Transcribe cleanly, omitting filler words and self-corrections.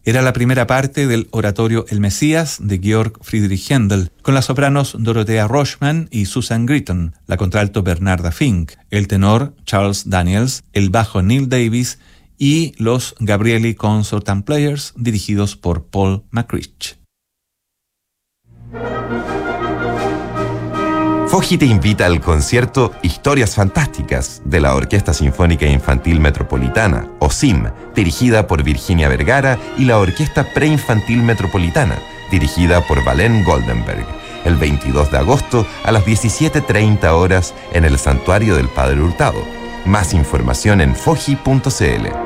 Era la primera parte del oratorio El Mesías de Georg Friedrich Händel, con las sopranos Dorothea Rochman y Susan Gritton, la contralto Bernarda Fink, el tenor Charles Daniels, el bajo Neil Davis y los Gabrieli Consort and Players, dirigidos por Paul McCrich. Foggi te invita al concierto Historias Fantásticas de la Orquesta Sinfónica Infantil Metropolitana, OSIM, dirigida por Virginia Vergara, y la Orquesta Preinfantil Metropolitana, dirigida por Valén Goldenberg, el 22 de agosto a las 17:30 horas en el Santuario del Padre Hurtado. Más información en foggi.cl.